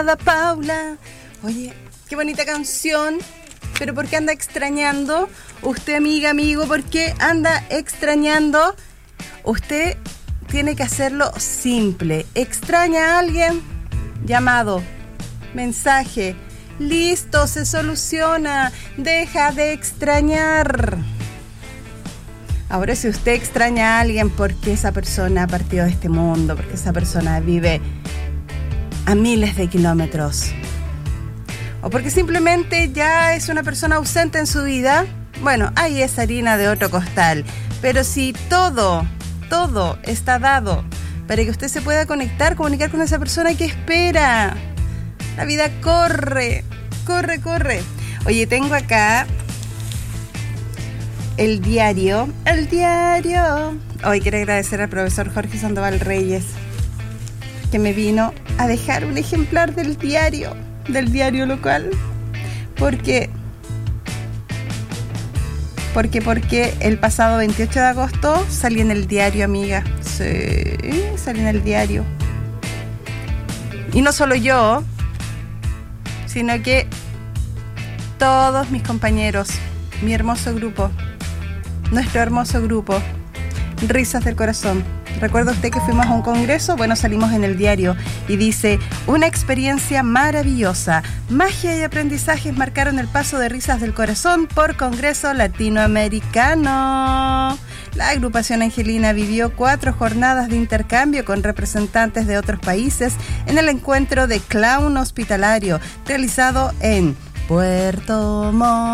amada Paula. Oye, qué bonita canción. Pero ¿por qué anda extrañando? Usted, amiga, amigo, ¿por qué anda extrañando? Usted tiene que hacerlo simple. ¿Extraña a alguien? Llamado, mensaje. Listo, se soluciona. Deja de extrañar. Ahora, si usted extraña a alguien porque esa persona ha partido de este mundo, porque esa persona vive a miles de kilómetros, o porque simplemente ya es una persona ausente en su vida, bueno, ahí es harina de otro costal. Pero si todo está dado para que usted se pueda comunicar con esa persona, ¿qué espera? La vida corre. Oye, tengo acá el diario. Hoy quiero agradecer al profesor Jorge Sandoval Reyes, que me vino a dejar un ejemplar del diario local. Porque el pasado 28 de agosto salí en el diario, amiga. Sí, salí en el diario. Y no solo yo, sino que todos mis compañeros, mi hermoso grupo, nuestro hermoso grupo, Risas del Corazón. ¿Recuerda usted que fuimos a un congreso? Bueno, salimos en el diario y dice: una experiencia maravillosa. Magia y aprendizajes marcaron el paso de Risas del Corazón por Congreso Latinoamericano. La agrupación Angelina vivió 4 jornadas de intercambio con representantes de otros países en el encuentro de Clown Hospitalario, realizado en Puerto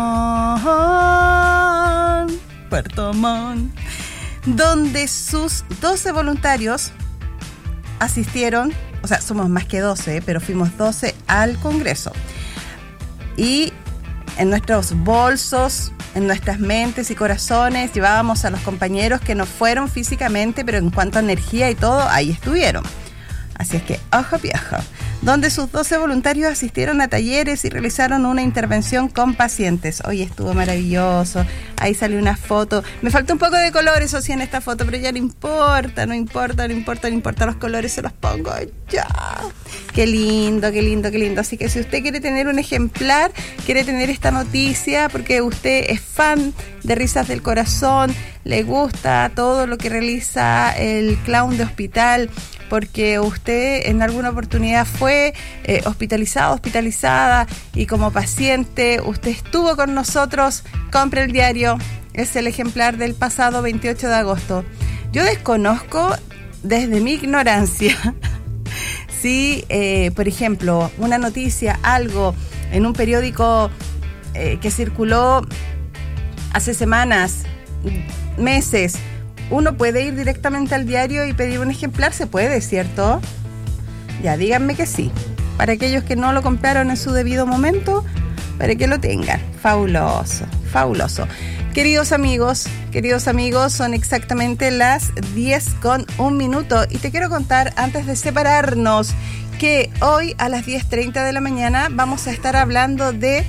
Montt, donde sus 12 voluntarios asistieron. O sea, somos más que 12, pero fuimos 12 al Congreso. Y en nuestros bolsos, en nuestras mentes y corazones, llevábamos a los compañeros que no fueron físicamente, pero en cuanto a energía y todo, ahí estuvieron. Así es que, ojo piojo, donde sus 12 voluntarios asistieron a talleres y realizaron una intervención con pacientes. Hoy estuvo maravilloso. Ahí salió una foto. Me faltó un poco de color, eso sí, en esta foto, pero ya no importa. Los colores se los pongo ya. Qué lindo. Así que si usted quiere tener un ejemplar, quiere tener esta noticia, porque usted es fan de Risas del Corazón, le gusta todo lo que realiza el clown de hospital, porque usted en alguna oportunidad fue hospitalizada, y como paciente usted estuvo con nosotros, compre el diario. Es el ejemplar del pasado 28 de agosto. Yo desconozco, desde mi ignorancia, si, por ejemplo, una noticia, algo en un periódico que circuló hace semanas, meses, uno puede ir directamente al diario y pedir un ejemplar. Se puede, ¿cierto? Ya, díganme que sí. Para aquellos que no lo compraron en su debido momento, para que lo tengan. Fabuloso. Queridos amigos, son exactamente las 10:01. Y te quiero contar, antes de separarnos, que hoy a las 10:30 de la mañana vamos a estar hablando de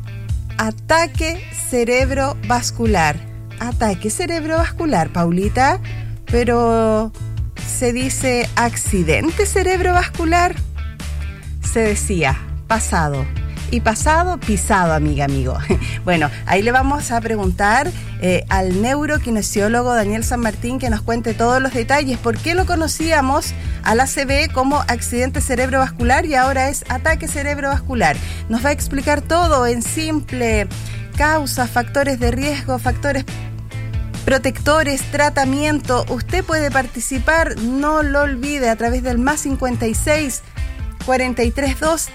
ataque cerebrovascular. Ataque cerebrovascular, Paulita, pero ¿se dice accidente cerebrovascular? Se decía pasado. Y pasado, pisado, amigo. Bueno, ahí le vamos a preguntar al neurokinesiólogo Daniel San Martín que nos cuente todos los detalles. ¿Por qué lo conocíamos al ACV como accidente cerebrovascular y ahora es ataque cerebrovascular? Nos va a explicar todo en simple: causas, factores de riesgo, factores protectores, tratamiento. Usted puede participar, no lo olvide, a través del +56 432